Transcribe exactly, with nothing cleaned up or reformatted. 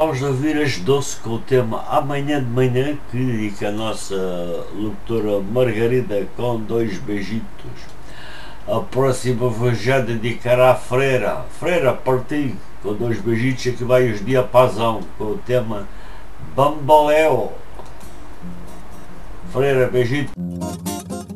Vamos ouvir as Doce com o tema Amanhã de Manhã, que dedica a nossa locutora Margarida com dois beijitos. A próxima vou já dedicar à Freira. Freira, parti com dois beijitos, aqui vai os Diapasão com o tema Bambaléu. Freira, beijito.